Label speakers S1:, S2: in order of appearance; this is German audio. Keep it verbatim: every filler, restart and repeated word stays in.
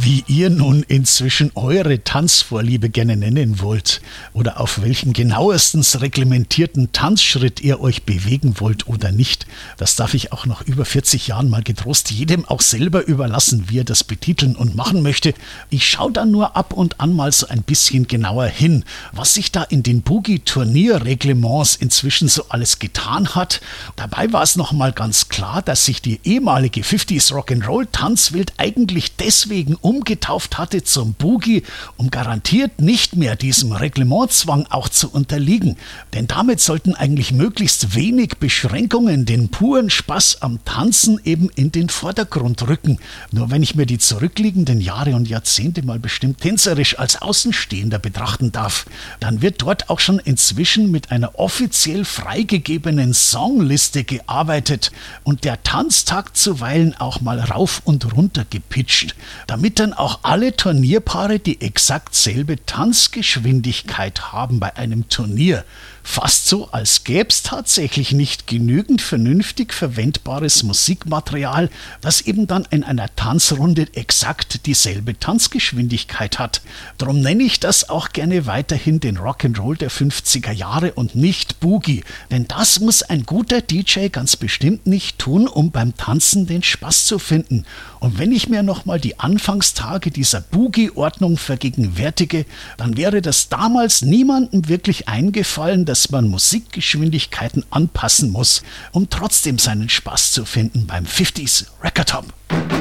S1: Wie ihr nun inzwischen eure Tanzvorliebe gerne nennen wollt oder auf welchen genauestens reglementierten Tanzschritt ihr euch bewegen wollt oder nicht, das darf ich auch nach über vierzig Jahren mal getrost jedem auch selber überlassen, wie er das betiteln und machen möchte. Ich schaue da nur ab und an mal so ein bisschen genauer hin, was sich da in den Boogie-Turnierreglements inzwischen so alles getan hat. Dabei war es nochmal ganz klar, dass sich die ehemalige fünfziger Rock'n'Roll-Tanzwelt eigentlich deswegen umgetauft hatte zum Boogie, um garantiert nicht mehr diesem Reglementzwang auch zu unterliegen. Denn damit sollten eigentlich möglichst wenig Beschränkungen den puren Spaß am Tanzen eben in den Vordergrund rücken. Nur wenn ich mir die zurückliegenden Jahre und Jahrzehnte mal bestimmt tänzerisch als Außenstehender betrachten darf, dann wird dort auch schon inzwischen mit einer offiziell freigegebenen Songliste gearbeitet und der Tanztakt zuweilen auch mal rauf und runter gepitcht, damit dann auch alle Turnierpaare die exakt selbe Tanzgeschwindigkeit haben bei einem Turnier. Fast so, als gäbe es tatsächlich nicht genügend vernünftig verwendbares Musikmaterial, das eben dann in einer Tanzrunde exakt dieselbe Tanzgeschwindigkeit hat. Drum nenne ich das auch gerne weiterhin den Rock'n'Roll der fünfziger Jahre und nicht Boogie. Denn das muss ein guter D J ganz bestimmt nicht tun, um beim Tanzen den Spaß zu finden. Und wenn ich mir nochmal die Anfangstage dieser Boogie-Ordnung vergegenwärtige, dann wäre das damals niemandem wirklich eingefallen, dass man Musikgeschwindigkeiten anpassen muss, um trotzdem seinen Spaß zu finden beim fünfziger Record Hop.